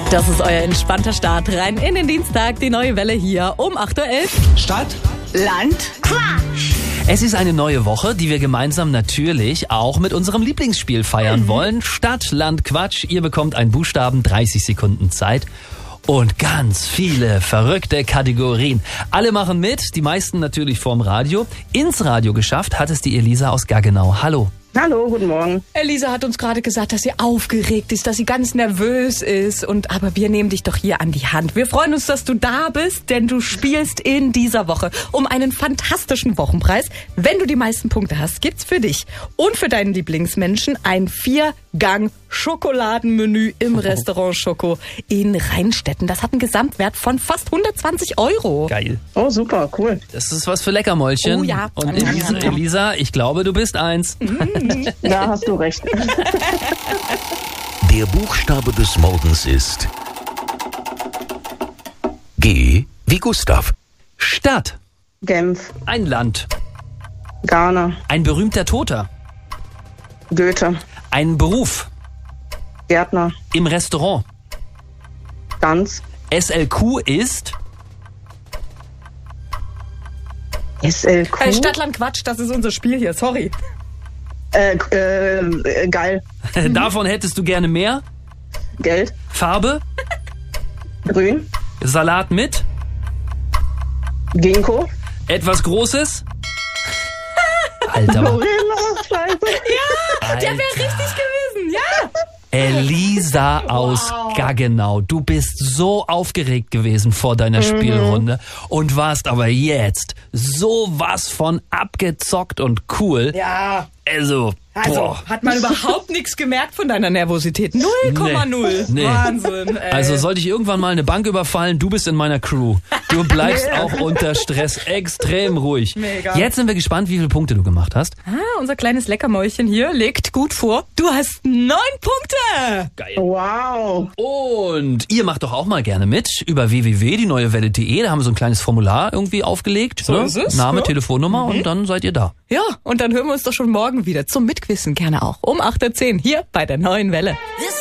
Das ist euer entspannter Start rein in den Dienstag. Die neue Welle hier um 8.11 Uhr. Stadt, Land, Quatsch. Es ist eine neue Woche, die wir gemeinsam natürlich auch mit unserem Lieblingsspiel feiern wollen. Stadt, Land, Quatsch. Ihr bekommt einen Buchstaben, 30 Sekunden Zeit und ganz viele verrückte Kategorien. Alle machen mit, die meisten natürlich vorm Radio. Ins Radio geschafft hat es die Elisa aus Gaggenau. Hallo. Hallo, guten Morgen. Elisa hat uns gerade gesagt, dass sie aufgeregt ist, dass sie ganz nervös ist. Aber wir nehmen dich doch hier an die Hand. Wir freuen uns, dass du da bist, denn du spielst in dieser Woche um einen fantastischen Wochenpreis. Wenn du die meisten Punkte hast, gibt's für dich und für deinen Lieblingsmenschen ein 4-Gang-Schokoladenmenü im Restaurant Schoko in Rheinstetten. Das hat einen Gesamtwert von fast 120 €. Geil. Oh, super, cool. Das ist was für Leckermäulchen. Oh ja. Und Elisa, ich glaube, du bist eins. Da hast du recht. der Buchstabe des Morgens ist G wie Gustav. Stadt. Genf, Ein Land. Ghana, Ein berühmter Toter. Goethe, Ein Beruf. Gärtner, Im Restaurant. Ganz, SLQ ist... SLQ. Stadtland Quatsch, das ist unser Spiel hier, sorry. Geil. Davon hättest du gerne mehr. Geld, Farbe. Grün, Salat mit. Ginkgo, Etwas Großes. Alter. Gorilla, Scheiße. Der wäre richtig gewesen, ja. Elisa aus Gaggenau, du bist so aufgeregt gewesen vor deiner Spielrunde und warst aber jetzt sowas von abgezockt und cool. Ja. Also, boah. Hat man überhaupt nichts gemerkt von deiner Nervosität. 0,0. Nee. Wahnsinn, ey. Also sollte ich irgendwann mal eine Bank überfallen, du bist in meiner Crew. Du bleibst auch unter Stress extrem ruhig. Mega. Jetzt sind wir gespannt, wie viele Punkte du gemacht hast. Unser kleines Leckermäulchen hier legt gut vor. Du hast 9 Punkte. Geil. Wow. Und ihr macht doch auch mal gerne mit über www.dieneuewelle.de. Da haben wir so ein kleines Formular irgendwie aufgelegt. So ist es, Name, ja. Telefonnummer und dann seid ihr da. Ja, und dann hören wir uns doch schon morgen wieder zum Mitquissen gerne auch. Um 8.10 Uhr hier bei der neuen Welle. This